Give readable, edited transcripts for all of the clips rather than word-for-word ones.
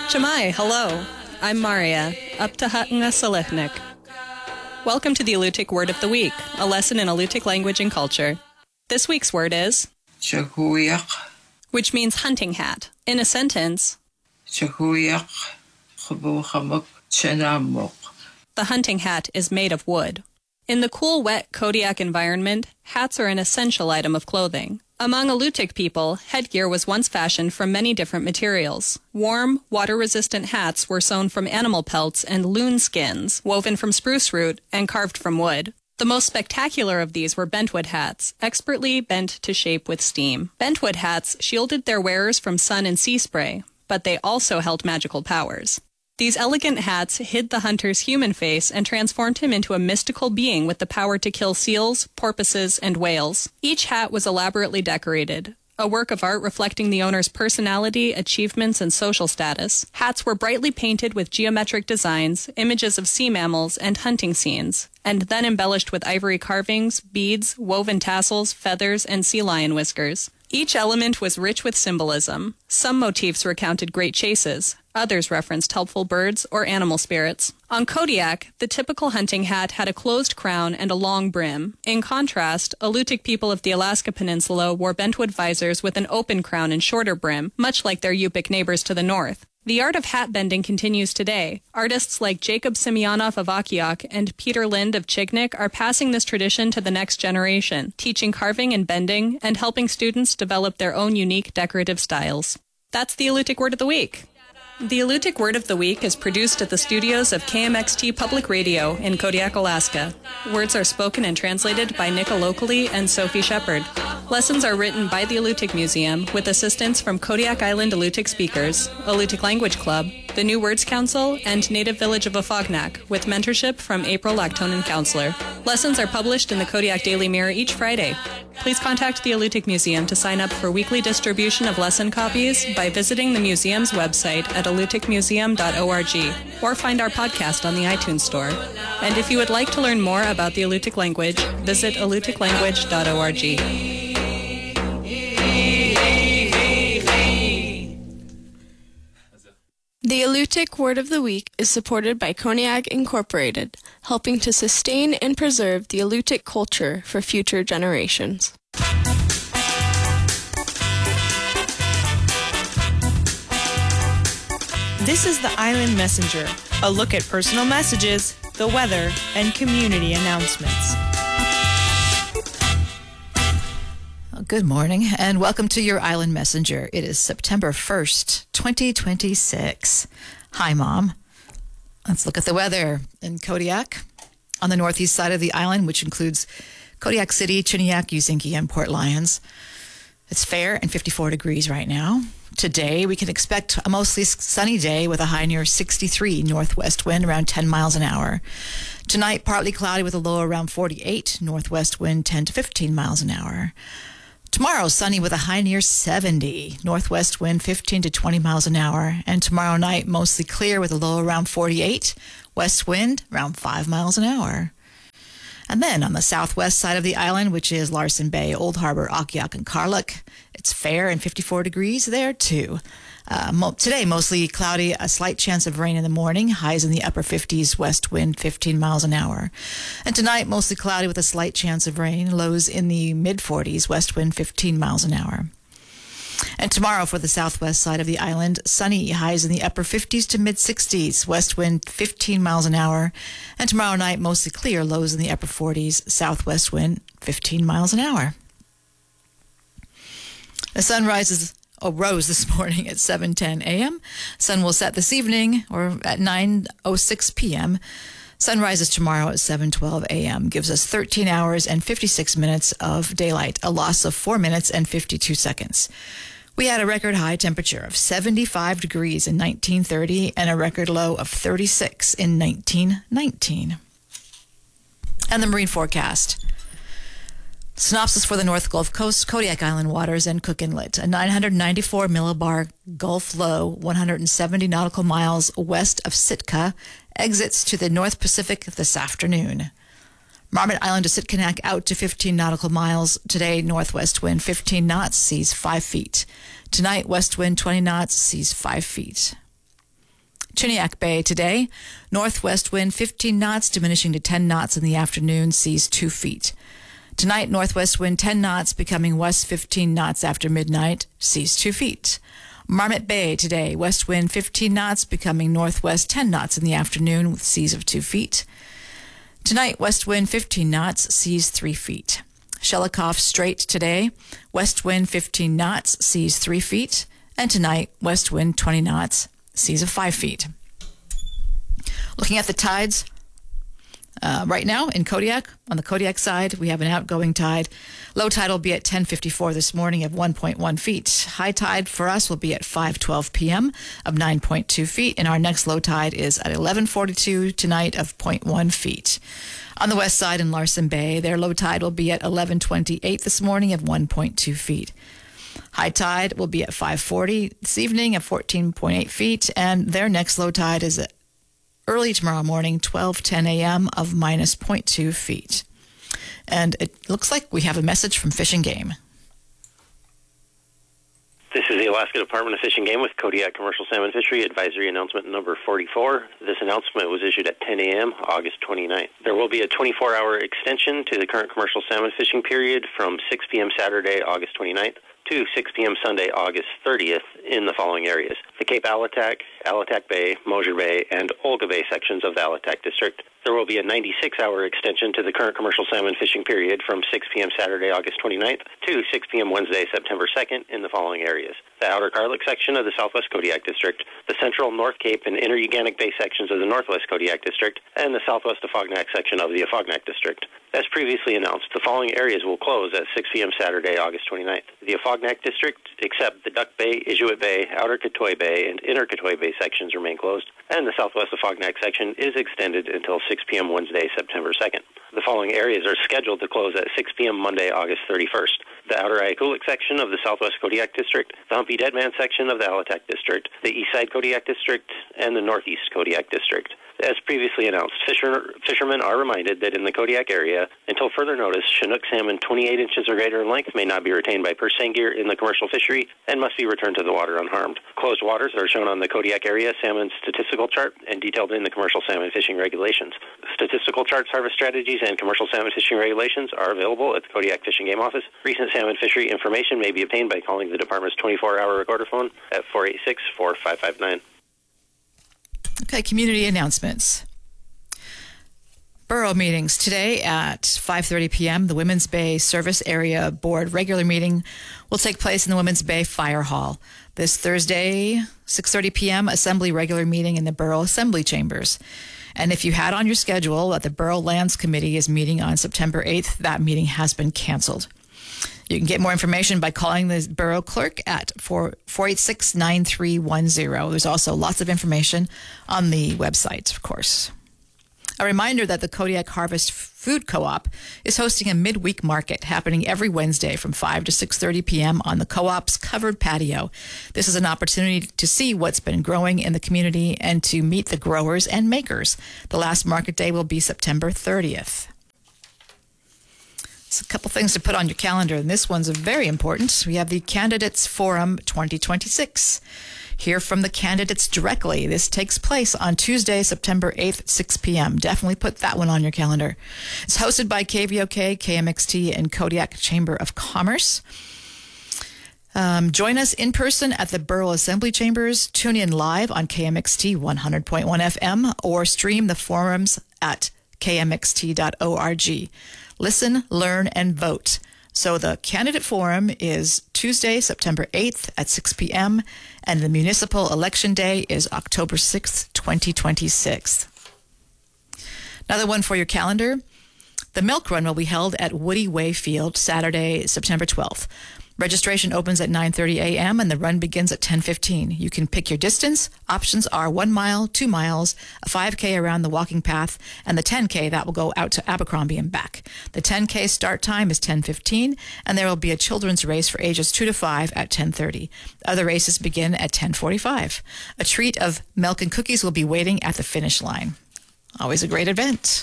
Chamai, hello. I'm Maria, Uptahutna Salithnik. Welcome to the Alutiiq Word of the Week, a lesson in Alutiiq language and culture. This week's word is Chakuyak. which means hunting hat. In a sentence, Chakuyak khabuhamuk chenamuk. the hunting hat is made of wood. In the cool, wet Kodiak environment, hats are an essential item of clothing. Among Alutiiq people, headgear was once fashioned from many different materials. Warm, water-resistant hats were sewn from animal pelts and loon skins, woven from spruce root and carved from wood. The most spectacular of these were bentwood hats, expertly bent to shape with steam. Bentwood hats shielded their wearers from sun and sea spray, but they also held magical powers. These elegant hats hid the hunter's human face and transformed him into a mystical being with the power to kill seals, porpoises, and whales. Each hat was elaborately decorated, a work of art reflecting the owner's personality, achievements, and social status. Hats were brightly painted with geometric designs, images of sea mammals, and hunting scenes, and then embellished with ivory carvings, beads, woven tassels, feathers, and sea lion whiskers. Each element was rich with symbolism. Some motifs recounted great chases. Others referenced helpful birds or animal spirits. On Kodiak, the typical hunting hat had a closed crown and a long brim. In contrast, Alutiiq people of the Alaska Peninsula wore bentwood visors with an open crown and shorter brim, much like their Yupik neighbors to the north. The art of hat bending continues today. Artists like Jacob Semyonov of Akiak and Peter Lind of Chignik are passing this tradition to the next generation, teaching carving and bending, and helping students develop their own unique decorative styles. That's the Alutiiq Word of the Week. The Alutiiq Word of the Week is produced at the studios of KMXT Public Radio in Kodiak, Alaska. Words are spoken and translated by Nika Locally and Sophie Shepard. Lessons are written by the Alutiiq Museum with assistance from Kodiak Island Alutiiq speakers, Alutiiq Language Club, the New Words Council, and Native Village of Afognak, with mentorship from April Lactonen Counselor. Lessons are published in the Kodiak Daily Mirror each Friday. Please contact the Alutiiq Museum to sign up for weekly distribution of lesson copies by visiting the museum's website at alutiiqmuseum.org or find our podcast on the iTunes Store. And if you would like to learn more about the Alutiiq language, visit alutiiqlanguage.org. The Alutiiq Word of the Week is supported by Koniag Incorporated, helping to sustain and preserve the Alutiiq culture for future generations. This is the Island Messenger, a look at personal messages, the weather, and community announcements. Good morning, and welcome to your Island Messenger. It is September 1st, 2026. Hi, Mom. Let's look at the weather in Kodiak. On the northeast side of the island, which includes Kodiak City, Chiniak, Uzinki, and Port Lions. It's fair and 54 degrees right now. Today, we can expect a mostly sunny day with a high near 63, northwest wind around 10 miles an hour. Tonight, partly cloudy with a low around 48, northwest wind 10 to 15 miles an hour. Tomorrow, sunny with a high near 70, northwest wind 15 to 20 miles an hour. And tomorrow night, mostly clear with a low around 48, west wind around 5 miles an hour. And then on the southwest side of the island, which is Larsen Bay, Old Harbor, Akiak, and Karluk, it's fair and 54 degrees there too. Today, mostly cloudy, a slight chance of rain in the morning, highs in the upper 50s, west wind 15 miles an hour. And tonight, mostly cloudy with a slight chance of rain, lows in the mid-40s, west wind 15 miles an hour. And tomorrow for the southwest side of the island, sunny, highs in the upper 50s to mid-60s, west wind 15 miles an hour. And tomorrow night, mostly clear, lows in the upper 40s, southwest wind 15 miles an hour. The sun rose this morning at 7:10 a.m. Sun will set this evening or at 9:06 p.m. Sun rises tomorrow at 7:12 a.m. Gives us 13 hours and 56 minutes of daylight, a loss of 4 minutes and 52 seconds. We had a record high temperature of 75 degrees in 1930 and a record low of 36 in 1919. And the marine forecast. Synopsis for the North Gulf Coast, Kodiak Island waters, and Cook Inlet. A 994 millibar Gulf low, 170 nautical miles west of Sitka, exits to the North Pacific this afternoon. Marmot Island to Sitkinak out to 15 nautical miles. Today, northwest wind 15 knots, seas 5 feet. Tonight, west wind 20 knots, seas 5 feet. Chiniak Bay today, northwest wind 15 knots, diminishing to 10 knots in the afternoon, seas 2 feet. Tonight, northwest wind 10 knots, becoming west 15 knots after midnight, seas 2 feet. Marmot Bay today, west wind 15 knots, becoming northwest 10 knots in the afternoon with seas of 2 feet. Tonight, west wind 15 knots, seas 3 feet. Shelikof Strait today, west wind 15 knots, seas 3 feet. And tonight, west wind 20 knots, seas of 5 feet. Looking at the tides, right now in Kodiak, on the Kodiak side, we have an outgoing tide. Low tide will be at 10:54 this morning of 1.1 feet. High tide for us will be at 5:12 p.m. of 9.2 feet. And our next low tide is at 11:42 tonight of 0.1 feet. On the west side in Larsen Bay, their low tide will be at 11:28 this morning of 1.2 feet. High tide will be at 5:40 this evening of 14.8 feet. And their next low tide is at early tomorrow morning, 12:10 a.m. of minus 0.2 feet. And it looks like we have a message from Fish and Game. This is the Alaska Department of Fish and Game with Kodiak Commercial Salmon Fishery Advisory Announcement number 44. This announcement was issued at 10 a.m. August 29th. There will be a 24-hour extension to the current commercial salmon fishing period from 6 p.m. Saturday, August 29th to 6 p.m. Sunday, August 30th in the following areas: the Cape Alatak, Alatak Bay, Mosier Bay, and Olga Bay sections of the Alatak District. There will be a 96-hour extension to the current commercial salmon fishing period from 6 p.m. Saturday, August 29th to 6 p.m. Wednesday, September 2nd in the following areas: the Outer Karluk section of the Southwest Kodiak District, the Central North Cape and Inner Uganic Bay sections of the Northwest Kodiak District, and the Southwest Afognak section of the Afognak District. As previously announced, the following areas will close at 6 p.m. Saturday, August 29th. The Afognak District, except the Duck Bay, Inuit Bay, Outer Katoy Bay, and Inner Katoy Bay sections remain closed, and the Southwest Afognak section is extended until 6 p.m. Wednesday, September 2nd. The following areas are scheduled to close at 6 p.m. Monday, August 31st. The Outer Ayakulik section of the Southwest Kodiak District, the Humpy Dead Man section of the Alatak District, the Eastside Kodiak District, and the Northeast Kodiak District. As previously announced, fishermen are reminded that in the Kodiak area, until further notice, Chinook salmon 28 inches or greater in length may not be retained by purse seine gear in the commercial fishery and must be returned to the water unharmed. Closed waters are shown on the Kodiak area salmon statistical chart and detailed in the commercial salmon fishing regulations. Statistical charts, harvest strategies, and commercial salmon fishing regulations are available at the Kodiak Fish and Game Office. Recent salmon fishery information may be obtained by calling the department's 24-hour recorder phone at 486-4559. Okay, community announcements. Borough meetings today at 5:30 p.m. The Women's Bay Service Area Board regular meeting will take place in the Women's Bay Fire Hall. This Thursday, 6:30 p.m., Assembly regular meeting in the Borough Assembly Chambers. And if you had on your schedule that the Borough Lands Committee is meeting on September 8th, that meeting has been canceled. You can get more information by calling the borough clerk at 486-9310. There's also lots of information on the website, of course. A reminder that the Kodiak Harvest Food Co-op is hosting a midweek market happening every Wednesday from 5 to 6:30 p.m. on the co-op's covered patio. This is an opportunity to see what's been growing in the community and to meet the growers and makers. The last market day will be September 30th. So a couple things to put on your calendar, and this one's very important. We have the Candidates Forum 2026. Hear from the candidates directly. This takes place on Tuesday, September 8th at 6 p.m. Definitely put that one on your calendar. It's hosted by KVOK, KMXT, and Kodiak Chamber of Commerce. Join us in person at the Borough Assembly Chambers. Tune in live on KMXT 100.1 FM or stream the forums at kmxt.org. Listen, learn, and vote. So the candidate forum is Tuesday, September 8th at 6 p.m., and the municipal election day is October 6th, 2026. Another one for your calendar. The milk run will be held at Woody Way Field Saturday, September 12th. Registration opens at 9:30 a.m. and the run begins at 10:15. You can pick your distance. Options are 1 mile, 2 miles, a 5K around the walking path, and the 10K that will go out to Abercrombie and back. The 10K start time is 10:15, and there will be a children's race for ages 2 to 5 at 10:30. Other races begin at 10:45. A treat of milk and cookies will be waiting at the finish line. Always a great event.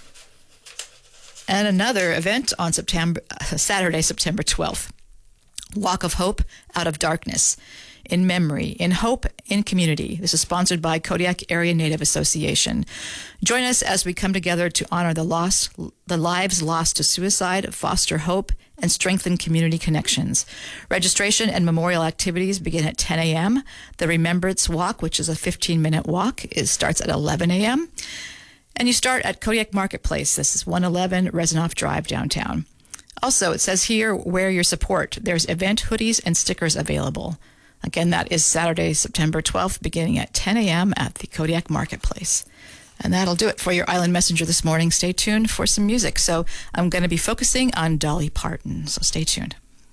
And another event on Saturday, September 12th. Walk of Hope Out of Darkness. in memory, in hope, in community. This is sponsored by Kodiak Area Native Association. Join us as we come together to honor the lives lost to suicide, foster hope, and strengthen community connections. Registration and memorial activities begin at 10 a.m. The Remembrance Walk, which is a 15-minute walk, starts at 11 a.m. And you start at Kodiak Marketplace. This is 111 Rezanoff Drive downtown. Also, it says here, wear your support. There's event hoodies and stickers available. Again, that is Saturday, September 12th, beginning at 10 a.m. at the Kodiak Marketplace. And that'll do it for your Island Messenger this morning. Stay tuned for some music. So I'm going to be focusing on Dolly Parton. So stay tuned.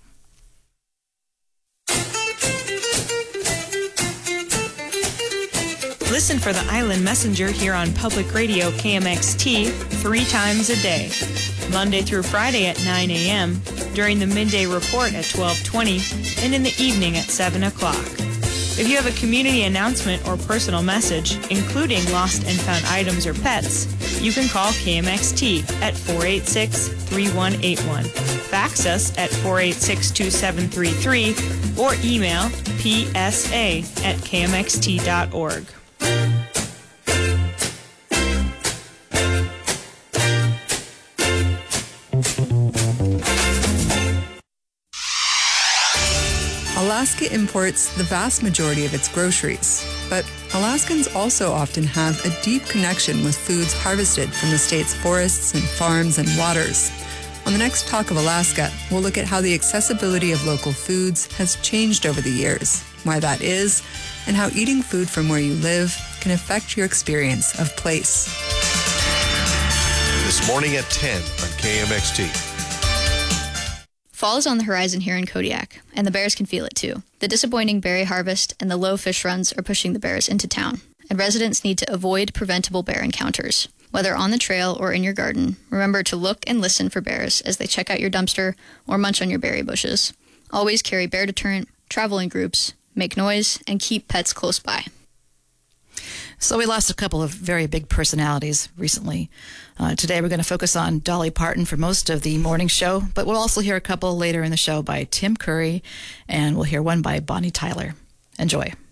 Listen for the Island Messenger here on Public Radio KMXT 3 times a day, Monday through Friday at 9 a.m., during the midday report at 12:20, and in the evening at 7 o'clock. If you have a community announcement or personal message, including lost and found items or pets, you can call KMXT at 486-3181. Fax us at 486-2733 or email psa@kmxt.org. Alaska imports the vast majority of its groceries, but Alaskans also often have a deep connection with foods harvested from the state's forests and farms and waters. On the next Talk of Alaska, we'll look at how the accessibility of local foods has changed over the years, why that is, and how eating food from where you live can affect your experience of place. This morning at 10 on KMXT. Fall is on the horizon here in Kodiak, and the bears can feel it too. The disappointing berry harvest and the low fish runs are pushing the bears into town, and residents need to avoid preventable bear encounters. Whether on the trail or in your garden, remember to look and listen for bears as they check out your dumpster or munch on your berry bushes. Always carry bear deterrent, travel in groups, make noise, and keep pets close by. So we lost a couple of very big personalities recently. Today we're going to focus on Dolly Parton for most of the morning show, but we'll also hear a couple later in the show by Tim Curry, and we'll hear one by Bonnie Tyler. Enjoy.